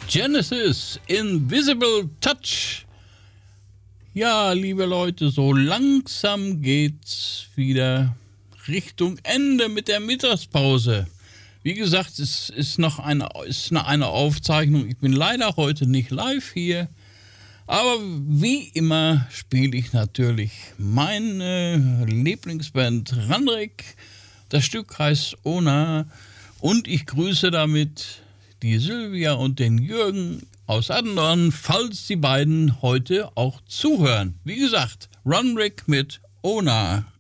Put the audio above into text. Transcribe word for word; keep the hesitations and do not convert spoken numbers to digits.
Genesis, Invisible Touch. Ja, liebe Leute, so langsam geht's wieder Richtung Ende mit der Mittagspause. Wie gesagt, es ist noch eine, ist noch eine Aufzeichnung. Ich bin leider heute nicht live hier. Aber wie immer spiele ich natürlich meine Lieblingsband Randrik. Das Stück heißt Ona. Und ich grüße damit die Sylvia und den Jürgen aus Adendorn, falls die beiden heute auch zuhören. Wie gesagt, Randrik mit Ona.